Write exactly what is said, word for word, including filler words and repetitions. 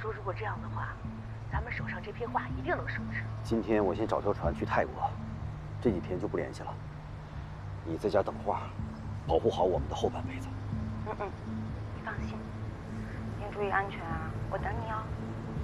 说，如果这样的话，咱们手上这批画一定能升值。 今天我先找条船去泰国，这几天就不联系了。你在家等画，保护好我们的后半辈子。 嗯嗯，你放心，您注意安全啊，我等你哦。